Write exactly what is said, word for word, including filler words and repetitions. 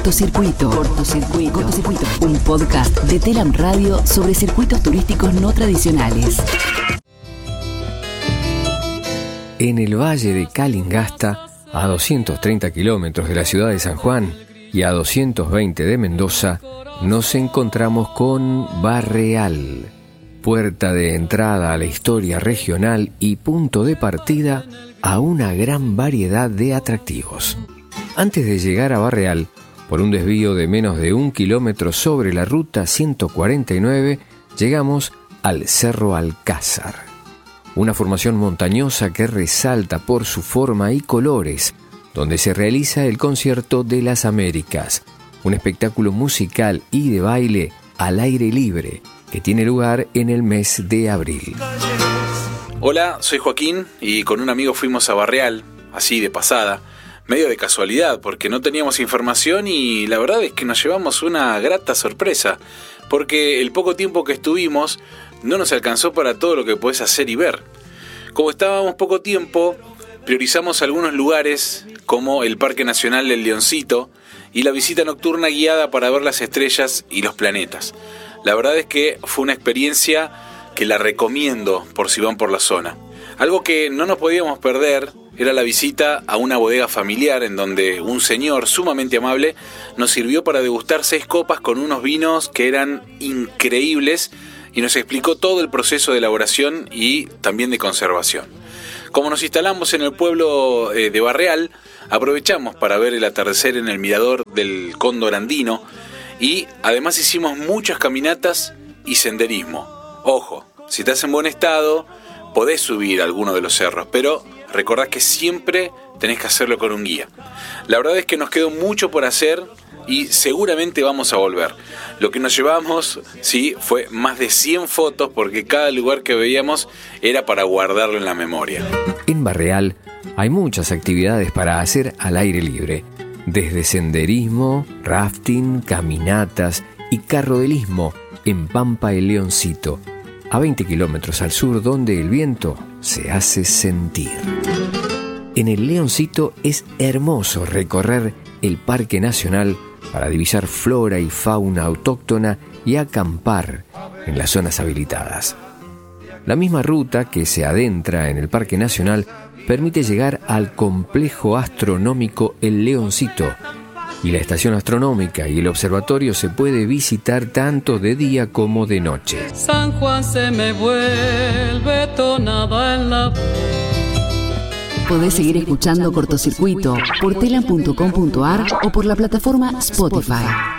Cortocircuito. Cortocircuito. Cortocircuito. Un podcast de Telam Radio sobre circuitos turísticos no tradicionales. En el valle de Calingasta, a doscientos treinta kilómetros de la ciudad de San Juan y a doscientos veinte de Mendoza, nos encontramos con Barreal, puerta de entrada a la historia regional y punto de partida a una gran variedad de atractivos. Antes de llegar a Barreal, por un desvío de menos de un kilómetro sobre la ruta ciento cuarenta y nueve, llegamos al Cerro Alcázar, una formación montañosa que resalta por su forma y colores, donde se realiza el Concierto de las Américas, un espectáculo musical y de baile al aire libre que tiene lugar en el mes de abril. Hola, soy Joaquín y con un amigo fuimos a Barreal, así de pasada, medio de casualidad porque no teníamos información y la verdad es que nos llevamos una grata sorpresa, porque el poco tiempo que estuvimos no nos alcanzó para todo lo que podés hacer y ver. Como estábamos poco tiempo, priorizamos algunos lugares como el Parque Nacional del Leoncito y la visita nocturna guiada para ver las estrellas y los planetas. La verdad es que fue una experiencia que la recomiendo por si van por la zona. Algo que no nos podíamos perder era la visita a una bodega familiar en donde un señor sumamente amable nos sirvió para degustar seis copas con unos vinos que eran increíbles y nos explicó todo el proceso de elaboración y también de conservación. Como nos instalamos en el pueblo eh, de Barreal, aprovechamos para ver el atardecer en el mirador del Cóndor Andino y además hicimos muchas caminatas y senderismo. Ojo, si estás en buen estado, podés subir a alguno de los cerros, pero recordá que siempre tenés que hacerlo con un guía. La verdad es que nos quedó mucho por hacer y seguramente vamos a volver. Lo que nos llevamos, sí, fue más de cien fotos porque cada lugar que veíamos era para guardarlo en la memoria. En Barreal hay muchas actividades para hacer al aire libre, desde senderismo, rafting, caminatas y carrodelismo en Pampa el Leoncito, a veinte kilómetros al sur, donde el viento se hace sentir. En el Leoncito es hermoso recorrer el Parque Nacional para divisar flora y fauna autóctona y acampar en las zonas habilitadas. La misma ruta que se adentra en el Parque Nacional permite llegar al complejo astronómico El Leoncito, y la estación astronómica y el observatorio se puede visitar tanto de día como de noche. San Juan se me vuelve tonada en la... Podés seguir escuchando Cortocircuito por telam punto com punto ar o por la plataforma Spotify.